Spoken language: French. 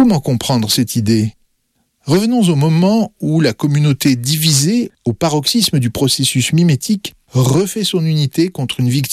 Comment comprendre cette idée ? Revenons au moment où la communauté divisée, au paroxysme du processus mimétique, refait son unité contre une victime